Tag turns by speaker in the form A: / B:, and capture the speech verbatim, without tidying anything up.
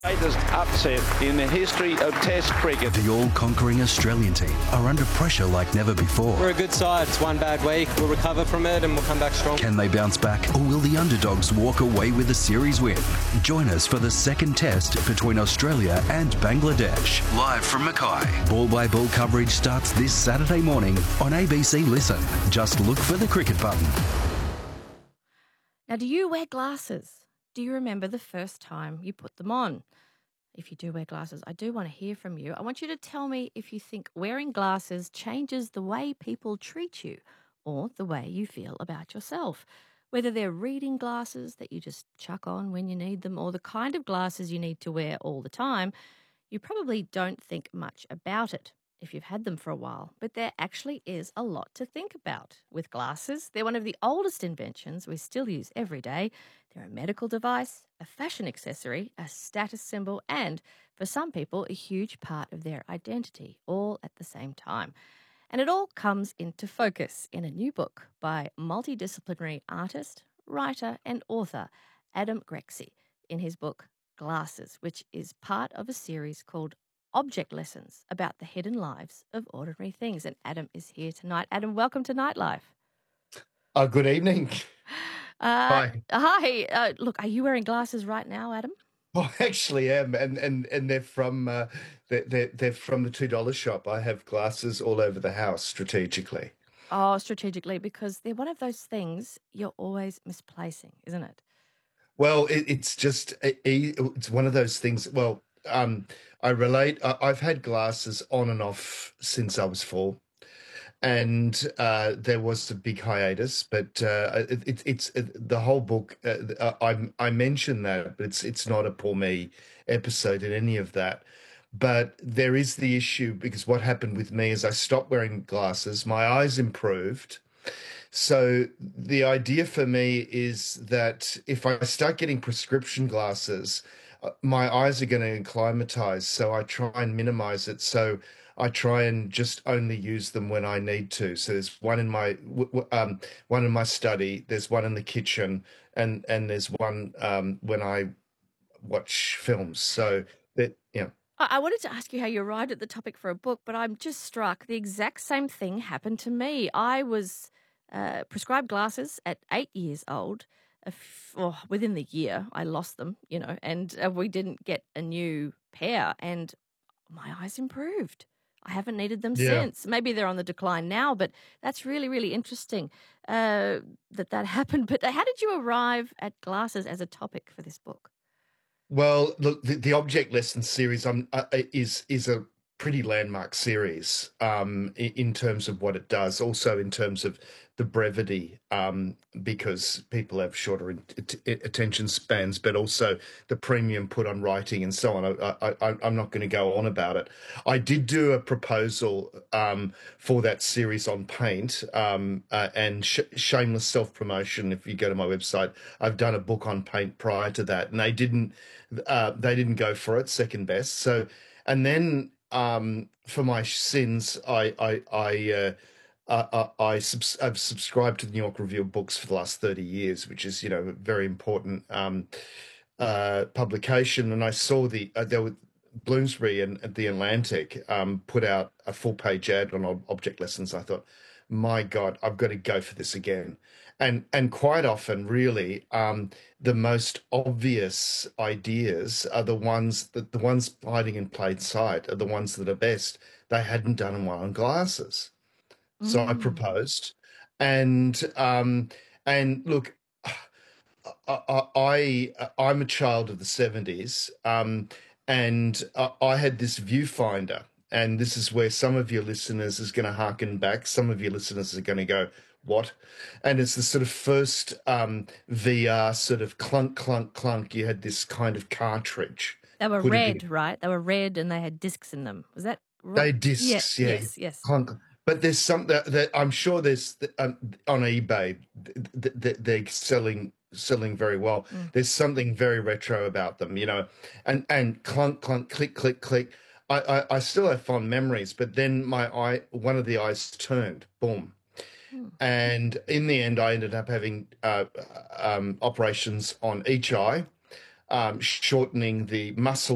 A: Greatest upset in the history of Test cricket.
B: The all-conquering Australian team are under pressure like never before.
C: We're a good side. It's one bad week. We'll recover from it and we'll come back strong.
B: Can they bounce back, or will the underdogs walk away with a series win? Join us for the second test between Australia and Bangladesh. Live from Mackay. Ball-by-ball coverage starts this Saturday morning on A B C Listen. Just look for the cricket button.
D: Now, do you wear glasses? Do you remember the first time you put them on? If you do wear glasses, I do want to hear from you. I want you to tell me if you think wearing glasses changes the way people treat you or the way you feel about yourself. Whether they're reading glasses that you just chuck on when you need them or the kind of glasses you need to wear all the time, you probably don't think much about it if you've had them for a while. But there actually is a lot to think about with glasses. They're one of the oldest inventions we still use every day. They're a medical device, a fashion accessory, a status symbol, and for some people, a huge part of their identity, all at the same time. And it all comes into focus in a new book by multidisciplinary artist, writer, and author Adam Grexy in his book Glasses, which is part of a series called Object Lessons about the hidden lives of ordinary things. And Adam is here tonight. Adam, welcome to Nightlife.
E: Oh, good evening.
D: Uh,
E: Hi.
D: Hi. Uh, look, are you wearing glasses right now, Adam?
E: Oh, I actually am, and and and they're from uh, they're, they're they're from the two dollar shop. I have glasses all over the house strategically.
D: Oh, strategically, because they're one of those things you're always misplacing, isn't it?
E: Well, it, it's just it's one of those things. Well, um, I relate. I, I've had glasses on and off since I was four. And uh, there was a big hiatus, but uh, it, it, it's it, the whole book. Uh, I I mentioned that, but it's it's not a poor me episode in any of that. But there is the issue because what happened with me is I stopped wearing glasses. My eyes improved. So the idea for me is that if I start getting prescription glasses, uh, my eyes are going to acclimatize. So I try and minimize it. So I try and just only use them when I need to. So there's one in my um, one in my study. There's one in the kitchen, and and there's one um, when I watch films. So that you know.
D: I wanted to ask you how you arrived at the topic for a book, but I'm just struck. The exact same thing happened to me. I was uh, prescribed glasses at eight years old. Oh, within the year, I lost them, you know, and uh, we didn't get a new pair, and my eyes improved. I haven't needed them
E: Yeah.
D: since. Maybe they're on the decline now, but that's really, really interesting uh, that that happened. But how did you arrive at glasses as a topic for this book?
E: Well, look, the, the Object Lesson series um, uh, is is a pretty landmark series um, in, in terms of what it does, also in terms of the brevity, um, because people have shorter in, t- attention spans, but also the premium put on writing and so on. I, I, I'm not going to go on about it. I did do a proposal um, for that series on paint um, uh, and sh- shameless self-promotion. If you go to my website, I've done a book on paint prior to that, and they didn't uh, they didn't go for it, second best. So, and then um, for my sins, I I I. Uh, Uh, I, I subs- I've subscribed to the New York Review of Books for the last thirty years, which is, you know, a very important um, uh, publication. And I saw the uh, there were Bloomsbury and the Atlantic um, put out a full page ad on ob- Object Lessons. I thought, my God, I've got to go for this again. And and quite often, really, um, the most obvious ideas are the ones that the ones hiding in plain sight are the ones that are best. They hadn't done them well on glasses. So I
D: Mm.
E: proposed, and um, and look, I, I I'm a child of the seventies, um, and I, I had this viewfinder, and this is where some of your listeners is going to harken back. Some of your listeners are going to go, "What?" And it's the sort of first um, V R sort of clunk, clunk, clunk. You had this kind of cartridge.
D: They were
E: Put it
D: red,
E: in.
D: right? They were red and they had discs in them. Was that right?
E: They
D: Yeah,
E: discs, yeah,
D: yes, yes.
E: clunk. But there's some that, that I'm sure there's um, on eBay th- th- they're selling selling very well.
D: Mm.
E: There's something very retro about them, you know, and and clunk clunk click click click. I, I, I still have fond memories, but then my eye, one of the eyes turned, boom,
D: Mm.
E: and in the end, I ended up having uh, um, operations on each eye, um, shortening the muscle